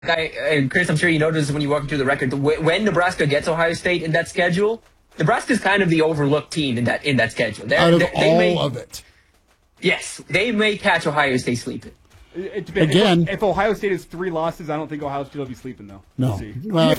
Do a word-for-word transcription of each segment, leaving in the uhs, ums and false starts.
I, and Chris, I'm sure you noticed when you walk through the record, when Nebraska gets Ohio State in that schedule, Nebraska's kind of the overlooked team in that in that schedule. They're, Out of they all may, of it. Yes, they may catch Ohio State sleeping. It depends. Again, if, if Ohio State has three losses, I don't think Ohio State will be sleeping, though. No. We'll well,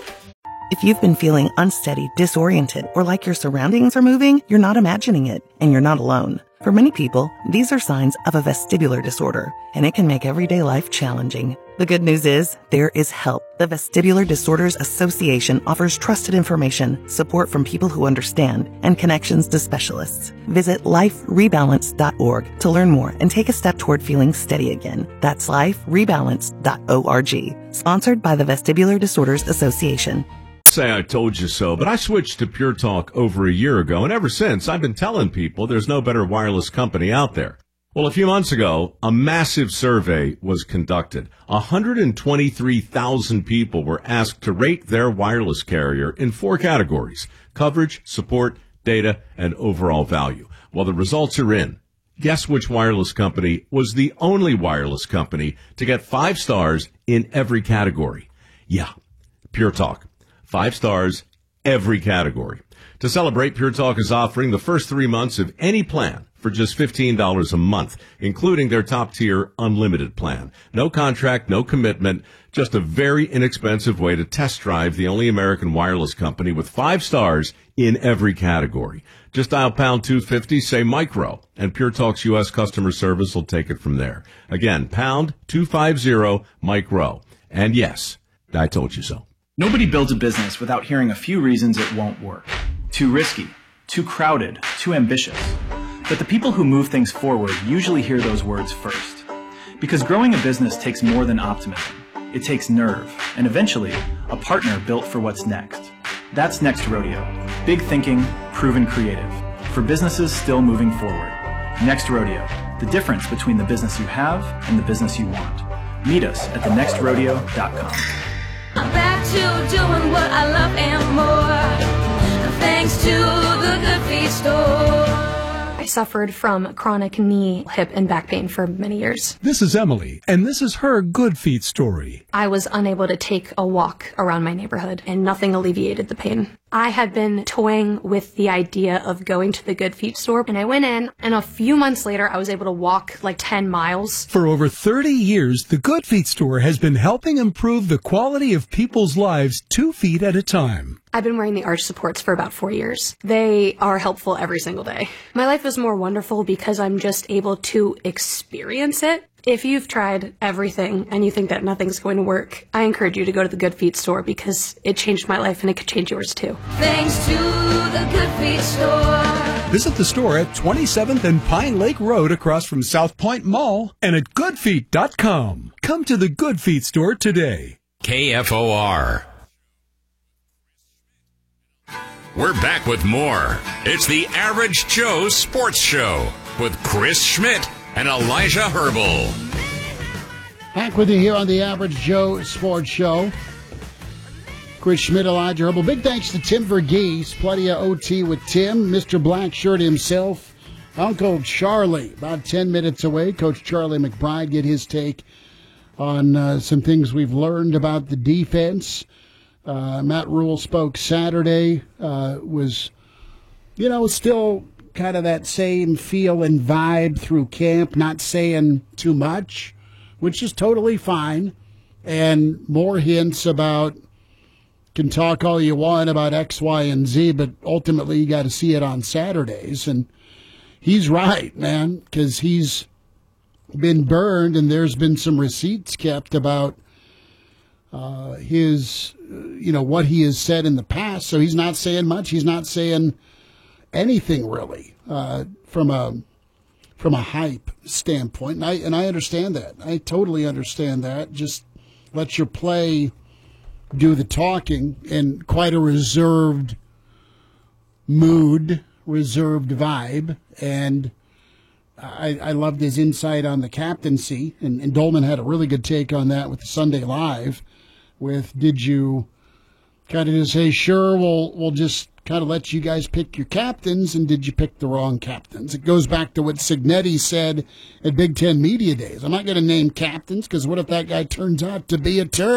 If you've been feeling unsteady, disoriented, or like your surroundings are moving, you're not imagining it, and you're not alone. For many people, these are signs of a vestibular disorder, and it can make everyday life challenging. The good news is, there is help. The Vestibular Disorders Association offers trusted information, support from people who understand, and connections to specialists. Visit life rebalance dot org to learn more and take a step toward feeling steady again. That's life rebalance dot org. Sponsored by the Vestibular Disorders Association. Say I told you so, but I switched to Pure Talk over a year ago, and ever since I've been telling people there's no better wireless company out there. Well, a few months ago, a massive survey was conducted. one hundred twenty-three thousand people were asked to rate their wireless carrier in four categories: coverage, support, data, and overall value. Well, the results are in. Guess which wireless company was the only wireless company to get five stars in every category? Yeah, Pure Talk. Five stars, every category. To celebrate, Pure Talk is offering the first three months of any plan for just fifteen dollars a month, including their top-tier unlimited plan. No contract, no commitment, just a very inexpensive way to test drive the only American wireless company with five stars in every category. Just dial pound two fifty, say micro, and Pure Talk's U S customer service will take it from there. Again, pound two fifty, micro. And yes, I told you so. Nobody builds a business without hearing a few reasons it won't work. Too risky, too crowded, too ambitious. But the people who move things forward usually hear those words first. Because growing a business takes more than optimism. It takes nerve, and eventually, a partner built for what's next. That's Next Rodeo. Big thinking, proven creative. For businesses still moving forward. Next Rodeo. The difference between the business you have and the business you want. Meet us at the next rodeo dot com. I'm back to doing what I love and more, thanks to the Good Feet store. I suffered from chronic knee, hip, and back pain for many years. This is Emily, and this is her Good Feet story. I was unable to take a walk around my neighborhood, and nothing alleviated the pain. I had been toying with the idea of going to the Good Feet store, and I went in, and a few months later, I was able to walk like ten miles. For over thirty years, the Good Feet store has been helping improve the quality of people's lives two feet at a time. I've been wearing the arch supports for about four years. They are helpful every single day. My life is more wonderful because I'm just able to experience it. If you've tried everything and you think that nothing's going to work, I encourage you to go to the Good Feet store because it changed my life and it could change yours too. Thanks to the Good Feet store. Visit the store at twenty-seventh and Pine Lake Road across from South Point Mall and at good feet dot com. Come to the Good Feet store today. K F O R. We're back with more. It's the Average Joe Sports Show with Chris Schmidt and Elijah Herbal. Back with you here on the Average Joe Sports Show. Chris Schmidt, Elijah Herbal. Big thanks to Tim Verghese. Plenty of O T with Tim, Mister Blackshirt himself. Uncle Charlie, about ten minutes away. Coach Charlie McBride get his take on uh, some things we've learned about the defense. Uh, Matt Rule spoke Saturday, uh, was, you know, still kind of that same feel and vibe through camp, not saying too much, which is totally fine. And more hints about, can talk all you want about X, Y, and Z, but ultimately you got to see it on Saturdays. And he's right, man, because he's been burned and there's been some receipts kept about uh, his, you know, what he has said in the past. So he's not saying much. He's not saying anything really uh, from a from a hype standpoint. And I, and I understand that. I totally understand that. Just let your play do the talking in quite a reserved mood, reserved vibe. And I, I loved his insight on the captaincy. And, and Dolman had a really good take on that with the Sunday Live with, did you kind of just say, sure, we'll we'll just kind of lets you guys pick your captains, and did you pick the wrong captains? It goes back to what Cignetti said at Big Ten Media Days. I'm not going to name captains because what if that guy turns out to be a turd?